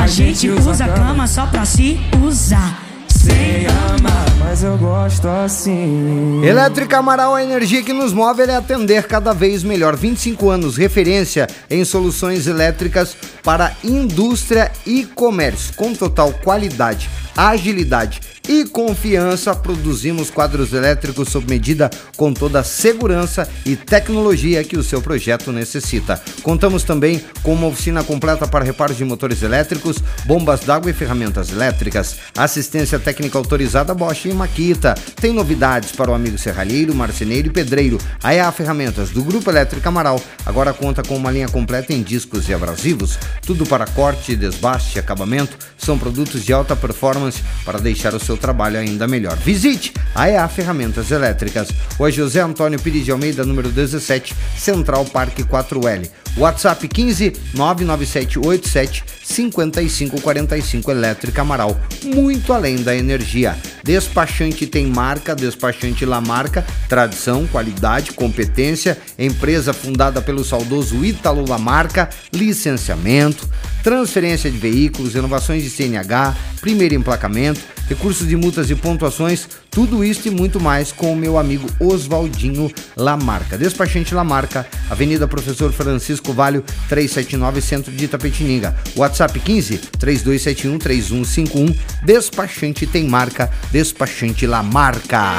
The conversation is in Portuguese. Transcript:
gente usa a cama só pra se usar. Sem amar, mas eu gosto assim. Elétrica Amaral, a energia que nos move é atender cada vez melhor. 25 anos, referência em soluções elétricas para indústria e comércio. Com total qualidade, agilidade e confiança, produzimos quadros elétricos sob medida com toda a segurança e tecnologia que o seu projeto necessita. Contamos também com uma oficina completa para reparos de motores elétricos, bombas d'água e ferramentas elétricas. Assistência técnica autorizada Bosch e Makita. Tem novidades para o amigo serralheiro, marceneiro e pedreiro. A EA Ferramentas do Grupo Elétrica Amaral agora conta com uma linha completa em discos e abrasivos. Tudo para corte, desbaste e acabamento. São produtos de alta performance para deixar o seu trabalho ainda melhor. Visite a EA Ferramentas Elétricas. Rua José Antônio Pires de Almeida, número 17, Central Parque 4L. WhatsApp 15 99787 5545. Elétrica Amaral, muito além da energia. Despachante tem marca, Despachante Lamarca, tradição, qualidade, competência, empresa fundada pelo saudoso Ítalo Lamarca, licenciamento, transferência de veículos, renovações de CNH, primeiro emplacamento, recursos de multas e pontuações, tudo isso e muito mais com o meu amigo Oswaldinho Lamarca. Despachante Lamarca, Avenida Professor Francisco Valho, 379, Centro de Itapetininga. WhatsApp 15 3271 3151. Despachante tem marca, Despachante Lamarca.